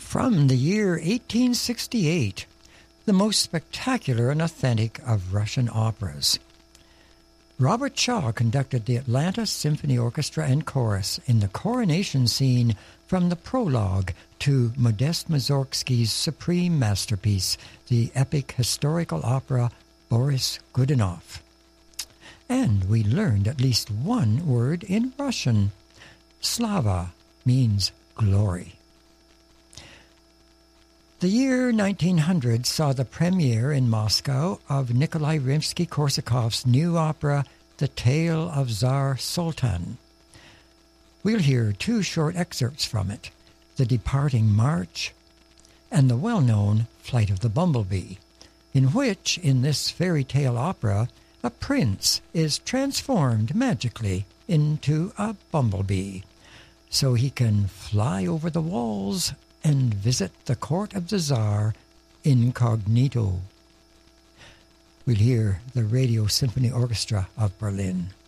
From the year 1868, the most spectacular and authentic of Russian operas. Robert Shaw conducted the Atlanta Symphony Orchestra and Chorus in the coronation scene from the prologue to Modest Mussorgsky's supreme masterpiece, the epic historical opera Boris Godunov. And we learned at least one word in Russian. Slava means glory. The year 1900 saw the premiere in Moscow of Nikolai Rimsky-Korsakov's new opera, The Tale of Tsar Sultan. We'll hear two short excerpts from it, The Departing March and the well-known Flight of the Bumblebee, in which, in this fairy tale opera, a prince is transformed magically into a bumblebee, so he can fly over the walls and visit the court of the Tsar incognito. We'll hear the Radio Symphony Orchestra of Berlin.